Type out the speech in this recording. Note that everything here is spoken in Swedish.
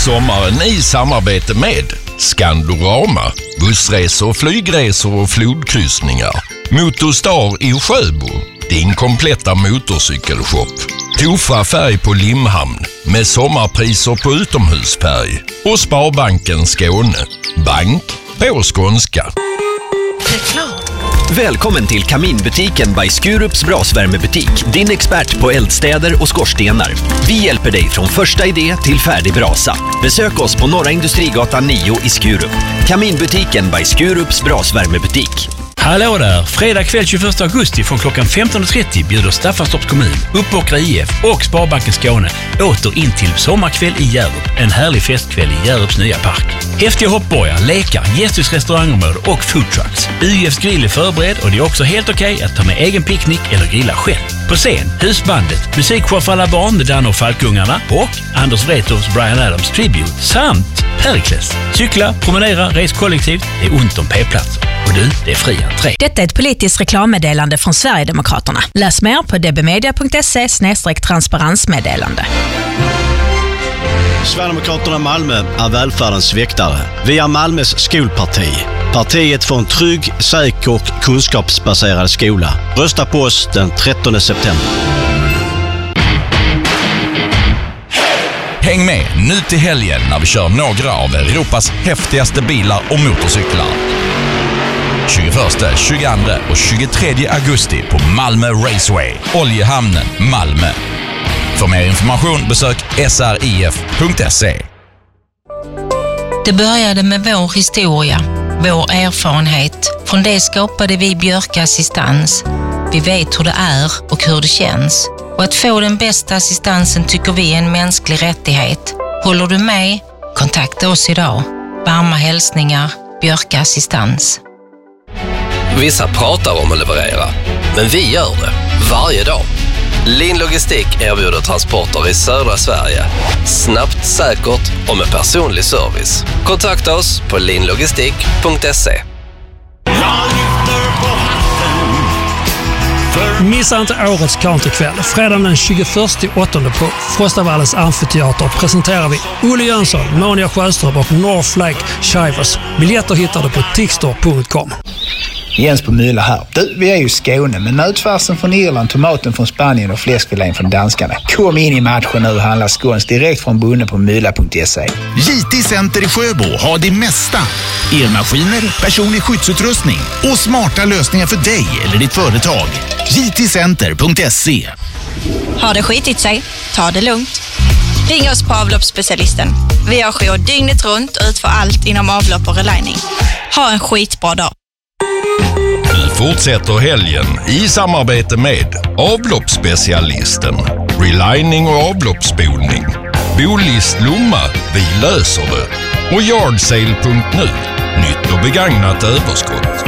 sommaren i samarbete med Skandorama, bussresor, flygresor och flodkryssningar. Motorstar i Sjöbo, din kompletta motorcykelshop. Tofa färg på Limhamn med sommarpriser på utomhusfärg. Och Sparbanken Skåne, bank på skånska. Välkommen till Kaminbutiken by Skurups brasvärmebutik. Din expert på eldstäder och skorstenar. Vi hjälper dig från första idé till färdig brasa. Besök oss på Norra Industrigatan 9 i Skurup. Kaminbutiken by Skurups brasvärmebutik. Hallå där! Fredag kväll 21 augusti från klockan 15.30 bjuder Staffanstorps kommun, Uppåkra IF och Sparbanken Skåne åter in till sommarkväll i Hjärup. En härlig festkväll i Hjärups nya park. Häftiga hoppborgar, lekar, gästhus, restaurangområde och foodtrucks. UIFs grill är förberedd och det är också helt okej att ta med egen picknick eller grilla själv. På scen, husbandet, musikshow för alla barn med Danne och Falkungarna och Anders Wrethofs Bryan Adams Tribute samt Perikles. Cykla, promenera, res kollektivt, det är ont om p-platser. Och du, det är fri entré. Detta är ett politiskt reklammeddelande från Sverigedemokraterna. Läs mer på dbmedia.se/transparensmeddelande. Sverigedemokraterna Malmö är välfärdens väktare. Vi är Malmös skolparti. Partiet för en trygg, säker och kunskapsbaserad skola. Rösta på oss den 13 september. Häng med nu till helgen när vi kör några av Europas häftigaste bilar och motorcyklar. 21, 22 och 23 augusti på Malmö Raceway, Oljehamnen, Malmö. För mer information besök srif.se. Det började med vår historia, vår erfarenhet. Från det skapade vi Björka Assistans. Vi vet hur det är och hur det känns. Och att få den bästa assistansen tycker vi är en mänsklig rättighet. Håller du med? Kontakta oss idag. Varma hälsningar, Björka Assistans. Vissa pratar om att leverera, men vi gör det varje dag. Lin Logistik erbjuder transporter i södra Sverige. Snabbt, säkert och med personlig service. Kontakta oss på linlogistik.se. Missa inte årets countrykväll. Fredagen den 21/8 på Frostavallens amfiteater presenterar vi Olle Jönsson, Monia Sjöström och North Lake Shivers. Biljetter hittar du på tixtor.com. Jens på Mylla här. Du, vi är ju i Skåne, men nötfärsen från Irland, tomaten från Spanien och fläskfilén från danskarna. Kom in i matchen nu och handla skåns direkt från bonden på mylla.se. JT Center i Sjöbo har det mesta. Elmaskiner, personlig skyddsutrustning och smarta lösningar för dig eller ditt företag. jtcenter.se. Har det skitit sig? Ta det lugnt. Ring oss på avloppsspecialisten. Vi har jour dygnet runt och utför allt inom avlopp och relining. Ha en skitbra dag. Vi fortsätter helgen i samarbete med avloppsspecialisten, relining och avloppsspolning, Bolist Lomma, vi löser det och Yardsale.nu, nytt och begagnat överskott.